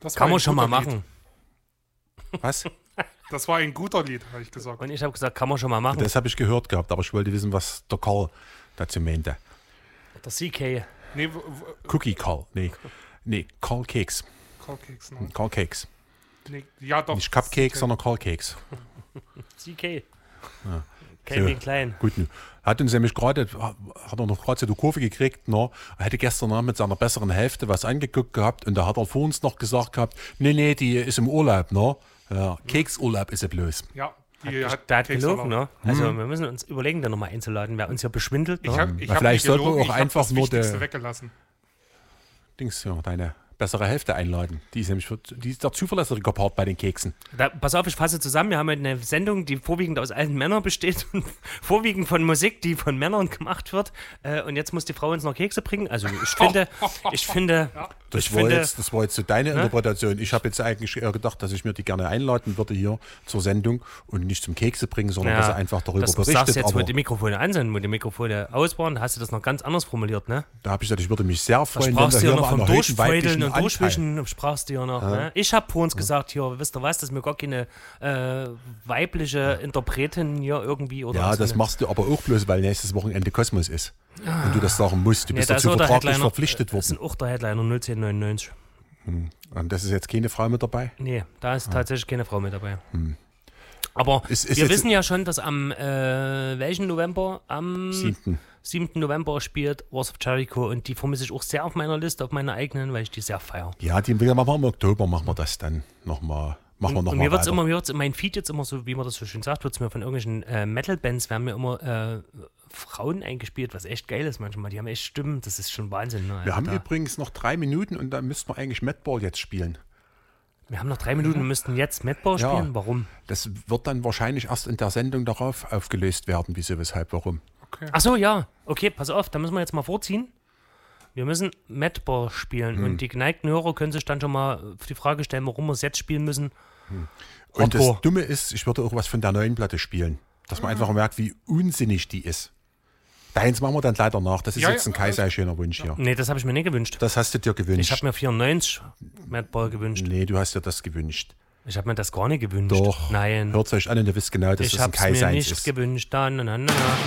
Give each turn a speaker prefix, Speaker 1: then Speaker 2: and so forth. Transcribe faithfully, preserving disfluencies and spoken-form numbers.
Speaker 1: Das
Speaker 2: Kann
Speaker 1: war
Speaker 2: man
Speaker 1: ein
Speaker 2: schon mal
Speaker 1: guter Lied.
Speaker 2: machen.
Speaker 3: Was?
Speaker 1: Das war ein guter Lied, habe ich gesagt.
Speaker 2: Und ich habe gesagt, kann man schon mal machen.
Speaker 3: Das habe ich gehört gehabt, aber ich wollte wissen, was der Karl dazu meinte.
Speaker 2: Der C K.
Speaker 1: Nee, w- w-
Speaker 3: Cookie Karl. Nee, nee Karl Keks.
Speaker 1: Cupcakes, ne?
Speaker 3: Karl Keks.
Speaker 1: Nee, ja, doch.
Speaker 3: Nicht Cupcakes, sondern Karl Keks.
Speaker 2: C K.
Speaker 3: Ja.
Speaker 2: Calvin
Speaker 3: So.
Speaker 2: Klein.
Speaker 3: Gut, nu. Hat uns nämlich gerade, hat er noch gerade so die Kurve gekriegt, ne? Er hätte gestern Abend mit seiner besseren Hälfte was angeguckt gehabt und da hat er vor uns noch gesagt gehabt, nee, nee, die ist im Urlaub, ne? Ja, Keksurlaub ist sie bloß.
Speaker 1: Ja, die hat,
Speaker 2: Der hat
Speaker 1: Keks
Speaker 2: gelogen,
Speaker 1: erlaubt.
Speaker 2: ne? Also wir müssen uns überlegen, da nochmal einzuladen, wer uns hier beschwindelt. Ne?
Speaker 1: Ich habe ich
Speaker 3: Na,
Speaker 1: hab
Speaker 3: vielleicht
Speaker 1: nicht
Speaker 3: sollten wir
Speaker 1: gelogen,
Speaker 3: auch
Speaker 1: ich hab
Speaker 3: einfach
Speaker 1: das
Speaker 3: nur
Speaker 1: Wichtigste
Speaker 3: der-
Speaker 1: weggelassen.
Speaker 3: Dings, ja, deine bessere Hälfte einladen. Die ist nämlich für, die ist der zuverlässige Part bei den Keksen.
Speaker 2: Da, pass auf, ich fasse zusammen. Wir haben heute eine Sendung, die vorwiegend aus alten Männern besteht und vorwiegend von Musik, die von Männern gemacht wird. Äh, und jetzt muss die Frau uns noch Kekse bringen. Also ich finde, ich finde,
Speaker 3: Das,
Speaker 2: ich
Speaker 3: war,
Speaker 2: finde,
Speaker 3: jetzt, das war jetzt so deine Interpretation. Ich habe jetzt eigentlich eher gedacht, dass ich mir die gerne einladen würde hier zur Sendung und nicht zum Kekse bringen, sondern
Speaker 2: ja,
Speaker 3: dass er einfach darüber
Speaker 2: das
Speaker 3: berichtet.
Speaker 2: sagst du jetzt, wo
Speaker 3: Aber
Speaker 2: die Mikrofone an sind, wo die Mikrofone aus waren, hast du das noch ganz anders formuliert, ne?
Speaker 3: da habe ich gesagt, ich würde mich sehr
Speaker 2: Da
Speaker 3: freuen, wenn
Speaker 2: sprachst
Speaker 3: wir
Speaker 2: du ja
Speaker 3: hier
Speaker 2: noch
Speaker 3: mal
Speaker 2: vom
Speaker 3: einen erhöhten
Speaker 2: Durchfeudeln
Speaker 3: weiblichen
Speaker 2: und
Speaker 3: Anteil.
Speaker 2: Durchwischen, sprachst du ja noch. Ne? Ich habe vor uns gesagt, hier, wisst ihr was, dass mir gar keine äh, weibliche Interpretin hier irgendwie oder
Speaker 3: Ja,
Speaker 2: so
Speaker 3: das
Speaker 2: eine-
Speaker 3: machst du aber auch bloß, weil nächstes Wochenende Kosmos ist. Und du das sagen musst. Du
Speaker 2: Nee,
Speaker 3: bist
Speaker 2: da ist
Speaker 3: dazu
Speaker 2: auch der
Speaker 3: vertraglich
Speaker 2: Headliner-
Speaker 3: verpflichtet
Speaker 2: Das
Speaker 3: worden.
Speaker 2: ist auch der Headliner null zehn neunundneunzig.
Speaker 3: Und das ist jetzt keine Frau mit dabei?
Speaker 2: Nee, da ist tatsächlich keine Frau mit dabei. Aber
Speaker 3: Ist- ist
Speaker 2: wir
Speaker 3: jetzt-
Speaker 2: wissen ja schon, dass am äh, welchen November? Am
Speaker 3: Siebten.
Speaker 2: siebten November spielt Wars of Jericho und die vermisse ich auch sehr auf meiner Liste, auf meiner eigenen, weil ich die sehr feiere.
Speaker 3: Ja, die machen wir im Oktober, machen wir das dann nochmal. Machen wir
Speaker 2: Und
Speaker 3: nochmal
Speaker 2: mir wird es
Speaker 3: weiter.
Speaker 2: immer, mir wird's in mein Feed jetzt immer so, wie man das so schön sagt, wird es mir von irgendwelchen äh, Metal-Bands, werden mir immer äh, Frauen eingespielt, was echt geil ist manchmal. Die haben echt Stimmen, das ist schon Wahnsinn. Ne?
Speaker 3: Wir haben
Speaker 2: da,
Speaker 3: übrigens noch drei Minuten und dann müssten wir eigentlich Madball jetzt spielen.
Speaker 2: wir haben noch drei Minuten und müssten jetzt Madball
Speaker 3: Ja.
Speaker 2: spielen. Warum?
Speaker 3: Das wird dann wahrscheinlich erst in der Sendung darauf aufgelöst werden, wieso, weshalb, warum.
Speaker 2: Ach so, ja. Okay, pass auf, da müssen wir jetzt mal vorziehen. Wir müssen Madball spielen
Speaker 3: Hm.
Speaker 2: und die geneigten Hörer können sich dann schon mal die Frage stellen, warum wir es jetzt spielen müssen.
Speaker 3: Und
Speaker 2: Hardcore.
Speaker 3: das Dumme ist, ich würde auch was von der neuen Platte spielen. Dass man einfach merkt, wie unsinnig die ist. Deins machen wir dann leider nach. Das ist
Speaker 1: Ja,
Speaker 3: jetzt ein
Speaker 1: ja,
Speaker 3: Kaiser schöner Wunsch hier.
Speaker 2: Nee, das habe ich mir nicht gewünscht.
Speaker 3: Das hast du dir gewünscht.
Speaker 2: Ich habe mir vierundneunzig Madball gewünscht.
Speaker 3: Nee, du hast dir das gewünscht.
Speaker 2: Ich habe mir das gar nicht gewünscht.
Speaker 3: Doch.
Speaker 2: Nein.
Speaker 3: Hört euch an und ihr wisst genau, dass
Speaker 2: Ich
Speaker 3: das ein
Speaker 2: habe es mir
Speaker 3: Kaiser
Speaker 2: nicht
Speaker 3: ist.
Speaker 2: gewünscht. Da, na, na, na.